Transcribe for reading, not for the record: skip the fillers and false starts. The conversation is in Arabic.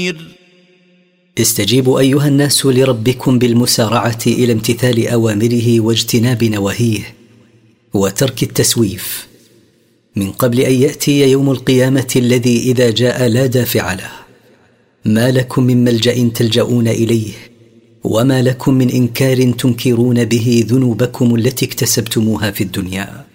استجيبوا أيها الناس لربكم بالمسارعة إلى امتثال أوامره واجتناب نواهيه وترك التسويف، من قبل أن يأتي يوم القيامة الذي إذا جاء لا دافع له. ما لكم من ملجأ تلجؤون إليه، وما لكم من إنكار تنكرون به ذنوبكم التي اكتسبتموها في الدنيا.